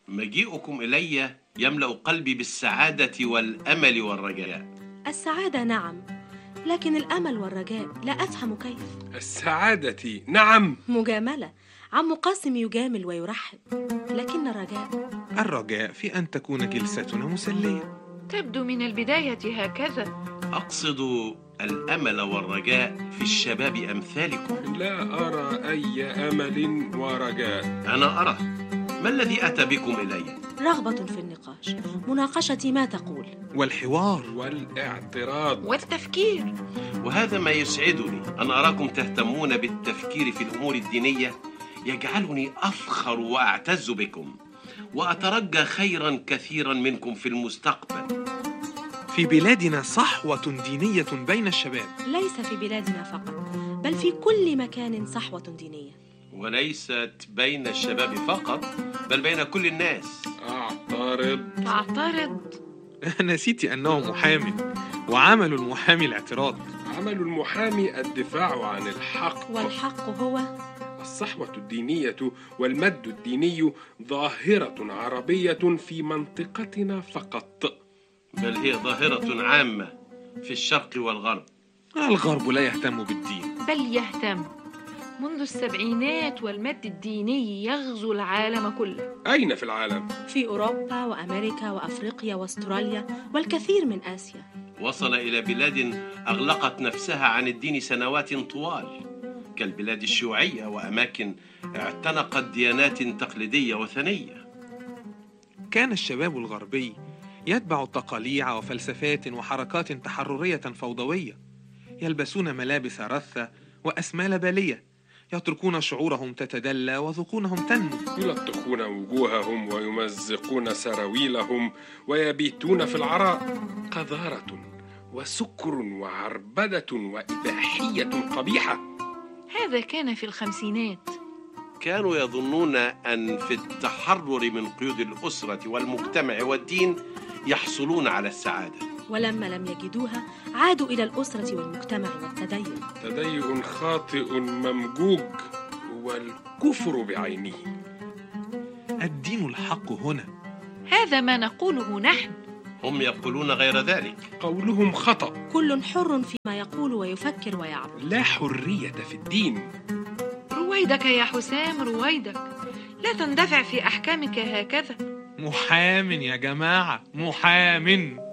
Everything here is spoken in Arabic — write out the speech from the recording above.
مجيئكم إلي يملأ قلبي بالسعادة والأمل والرجاء. السعادة نعم، لكن الأمل والرجاء لا أفهم كيف. السعادة نعم. مجاملة، عم قاسم يجامل ويرحب، لكن الرجاء في أن تكون جلستنا مسلية. تبدو من البداية هكذا. أقصد الأمل والرجاء في الشباب أمثالكم. لا أرى أي أمل ورجاء. أنا أرى. ما الذي أتى بكم إلي؟ رغبة في النقاش، مناقشة ما تقول، والحوار والاعتراض والتفكير. وهذا ما يسعدني، أن أراكم تهتمون بالتفكير في الأمور الدينية. يجعلني أفخر وأعتز بكم، وأترجى خيرا كثيرا منكم في المستقبل. في بلادنا صحوة دينية بين الشباب. ليس في بلادنا فقط، بل في كل مكان صحوة دينية. وليست بين الشباب فقط، بل بين كل الناس. تعترض. نسيت أنه محامي، وعمل المحامي الاعتراض. عمل المحامي الدفاع عن الحق، والحق هو الصحوة الدينية والمد الديني ظاهرة عربية في منطقتنا فقط، بل هي ظاهرة عامة في الشرق والغرب. الغرب لا يهتم بالدين، بل يهتم. منذ السبعينات والمد الديني يغزو العالم كله. أين في العالم؟ في أوروبا وأمريكا وأفريقيا وأستراليا والكثير من آسيا. وصل إلى بلاد أغلقت نفسها عن الدين سنوات طوال، كالبلاد الشيوعية، وأماكن اعتنقت ديانات تقليدية وثنية. كان الشباب الغربي يتبع التقاليع وفلسفات وحركات تحررية فوضوية، يلبسون ملابس رثة وأسمال بالية، يتركون شعورهم تتدلى وذقونهم تنمو، يلطخون وجوههم ويمزقون سراويلهم ويبيتون في العراء. قذارة وسكر وعربدة وإباحية قبيحة. هذا كان في الخمسينات. كانوا يظنون أن في التحرر من قيود الأسرة والمجتمع والدين يحصلون على السعادة، ولما لم يجدوها عادوا إلى الأسرة والمجتمع والتدين. تدين خاطئ ممجوج هو الكفر بعينه. الدين الحق هنا. هذا ما نقوله نحن. هم يقولون غير ذلك. قولهم خطأ. كل حر فيما يقول ويفكر ويعمل. لا حرية في الدين. رويدك يا حسام، رويدك. لا تندفع في أحكامك هكذا. محام يا جماعة، محام.